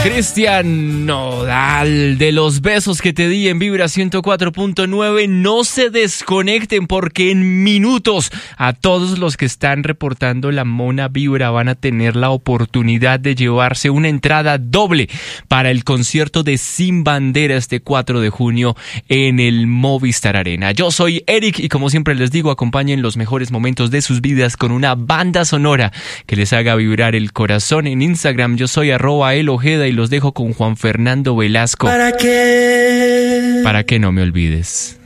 Cristian Nodal, de los besos que te di en Vibra 104.9, no se desconecten porque en minutos a todos los que están reportando la Mona Vibra van a tener la oportunidad de llevarse una entrada doble para el concierto de Sin Bandera este 4 de junio en el Movistar Arena. Yo soy Eric y como siempre les digo, acompañen los mejores momentos de sus vidas con una banda sonora que les haga vibrar el corazón. En Instagram yo soy @elojeda y los dejo con Juan Fernando Velasco. ¿Para qué no me olvides?